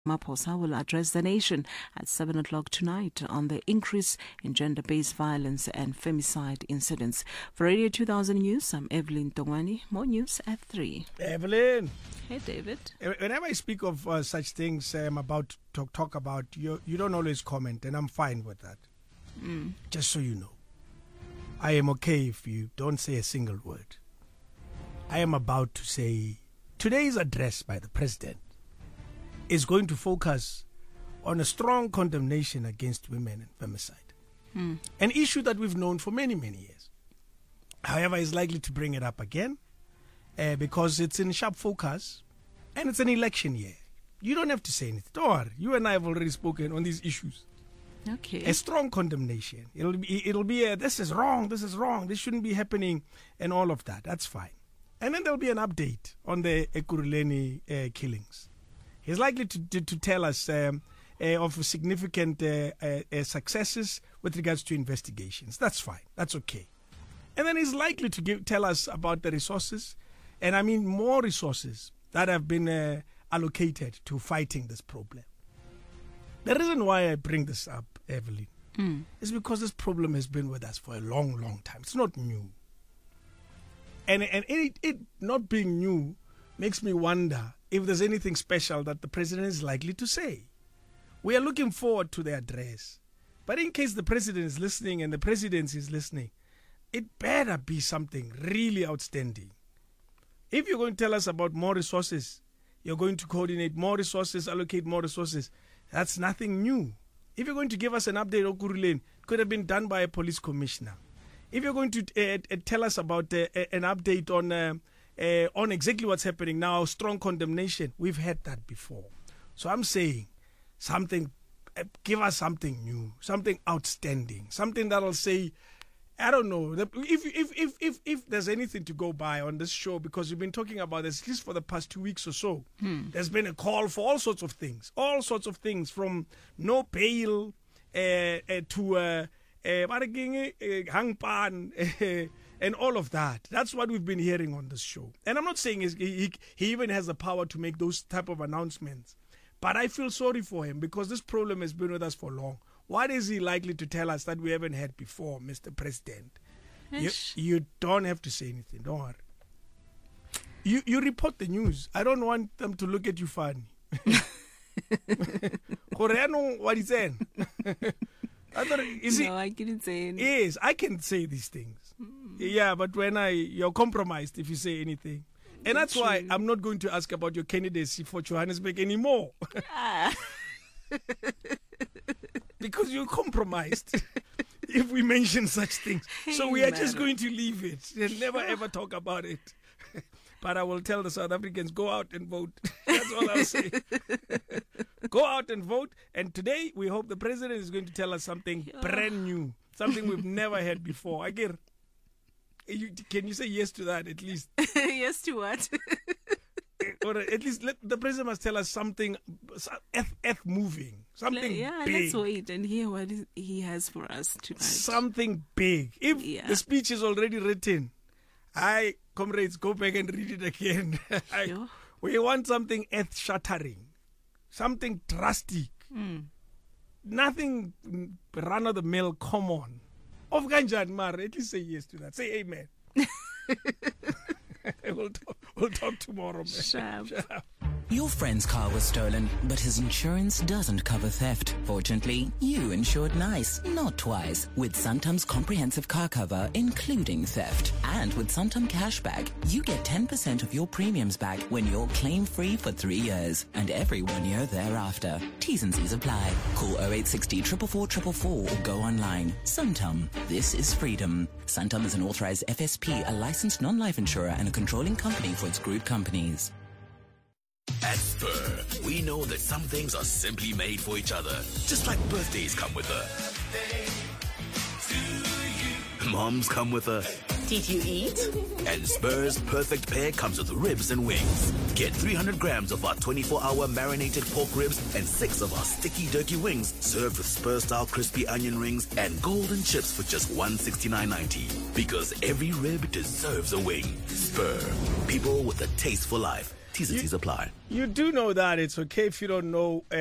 Ramaphosa will address the nation at 7 o'clock tonight on the increase in gender-based violence and femicide incidents. For Radio 2000 News, I'm Evelyn Tongwani. More news at 3. Evelyn. Hey, David. Whenever I speak of such things I'm about to talk about, you don't always comment, and I'm fine with that. Just so you know. I am okay if you don't say a single word. I am about to say today's address by the president is going to focus on a strong condemnation against women and femicide. An issue that we've known for many, many years. However, he's likely to bring it up again because it's in sharp focus and it's an election year. You don't have to say anything. Don't worry. You and I have already spoken on these issues. Okay. A strong condemnation. It'll be this is wrong, this shouldn't be happening, and all of that. That's fine. And then there'll be an update on the Ekurhuleni killings. He's likely to tell us of significant successes with regards to investigations. That's fine. That's okay. And then he's likely to tell us about the resources, and I mean more resources that have been allocated to fighting this problem. The reason why I bring this up, Evelyn, is because this problem has been with us for a long, long time. It's not new. And it not being new makes me wonder if there's anything special that the president is likely to say. We are looking forward to the address. But in case the president is listening and the presidency is listening, it better be something really outstanding. If you're going to tell us about more resources, you're going to coordinate more resources, allocate more resources, that's nothing new. If you're going to give us an update on Ekurhuleni, it could have been done by a police commissioner. If you're going to tell us about an update on exactly what's happening now, strong condemnation, we've had that before. So I'm saying something, give us something new, something outstanding, something that'll say, I don't know, if there's anything to go by on this show, because we've been talking about this at least for the past 2 weeks or so. There's been a call for all sorts of things, from no bail to hang pan and all of that. That's what we've been hearing on this show. And I'm not saying he even has the power to make those type of announcements, but I feel sorry for him because this problem has been with us for long. What is he likely to tell us that we haven't had before, Mr. President? You don't have to say anything. Don't worry. You report the news. I don't want them to look at you funny. Koreano, what is that? I couldn't say anything. Yes, I can say these things. Yeah, but when you're compromised if you say anything. And that's why I'm not going to ask about your candidacy for Johannesburg anymore. Because you're compromised if we mention such things. So we are just going to leave it and never ever talk about it. But I will tell the South Africans, go out and vote. That's all I'll say. Go out and vote. And today, we hope the president is going to tell us something brand new. Something we've never had before. Can you say yes to that at least? Yes to what? Or at least the president must tell us something earth-moving. Something big. Let's wait and hear what he has for us tonight. Something big. If the speech is already written, comrades, go back and read it again. We want something earth-shattering, something drastic, nothing run-of-the-mill common. Of Ganjan Mar, at least say yes to that. Say amen. We'll talk tomorrow, man. Shut up. Your friend's car was stolen, but his insurance doesn't cover theft. Fortunately, you insured nice, not twice, with Santam's comprehensive car cover, including theft. And with Santam Cashback, you get 10% of your premiums back when you're claim-free for 3 years, and every 1 year thereafter. T's and C's apply. Call 0860 444 444 or go online. Santam. This is freedom. Santam is an authorized FSP, a licensed non-life insurer, and a controlling company for its group companies. At Spur, we know that some things are simply made for each other. Just like birthdays come with a moms come with a did you eat? And Spur's perfect pair comes with ribs and wings. Get 300 grams of our 24-hour marinated pork ribs and 6 of our sticky turkey wings served with Spur-style crispy onion rings and golden chips for just $169.90. Because every rib deserves a wing. Spur, people with a taste for life. T's and C's apply. You do know that it's okay if you don't know